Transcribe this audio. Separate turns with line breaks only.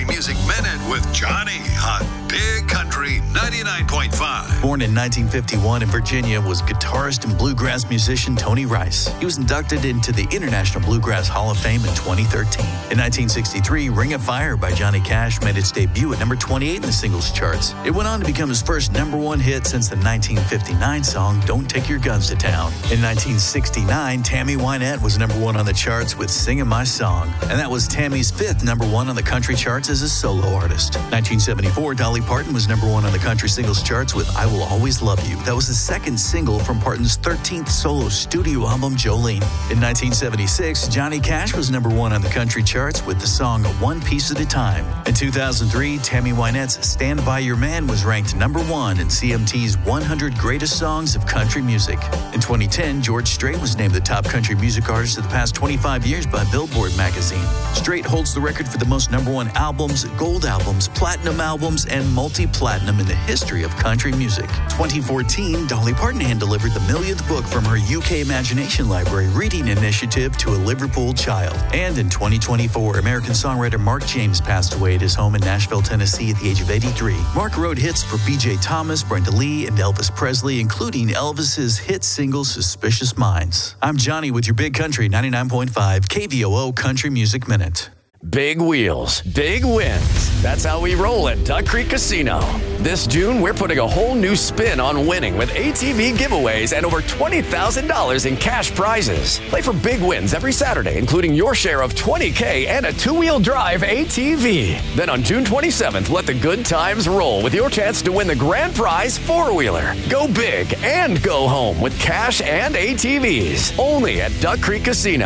Music Minute with Johnny on Big Country 99.5.
Born in 1951 in Virginia was guitarist and bluegrass musician Tony Rice. He was inducted into the International Bluegrass Hall of Fame in 2013. In 1963, Ring of Fire by Johnny Cash made its debut at number 28 in the singles charts. It went on to become his first #1 hit since the 1959 song Don't Take Your Guns to Town. In 1969, Tammy Wynette was #1 on the charts with Singin' My Song, and that was Tammy's 5th #1 on the country charts as a solo artist. 1974, Dolly Parton was #1 on the country singles charts with I Will Always Love You. That was the second single from Parton's 13th solo studio album, Jolene. In 1976, Johnny Cash was #1 on the country charts with the song One Piece at a Time. In 2003, Tammy Wynette's Stand By Your Man was ranked #1 in CMT's 100 Greatest Songs of Country Music. In 2010, George Strait was named the top country music artist of the past 25 years by Billboard magazine. Strait holds the record for the most #1 albums, gold albums, platinum albums, and multi-platinum in the history of country music. 2014, Dolly Parton hand-delivered the millionth book from her UK Imagination Library reading initiative to a Liverpool child. And in 2024, American songwriter Mark James passed away at his home in Nashville, Tennessee at the age of 83. Mark wrote hits for B.J. Thomas, Brenda Lee, and Elvis Presley, including Elvis's hit single Suspicious Minds. I'm Johnny with your Big Country 99.5 KVOO Country Music Minute.
Big wheels, big wins. That's how we roll at Duck Creek Casino. This June, we're putting a whole new spin on winning with ATV giveaways and over $20,000 in cash prizes. Play for big wins every Saturday, including your share of $20K and a 2-wheel drive ATV. Then on June 27th, let the good times roll with your chance to win the grand prize 4-wheeler. Go big and go home with cash and ATVs. Only at Duck Creek Casino.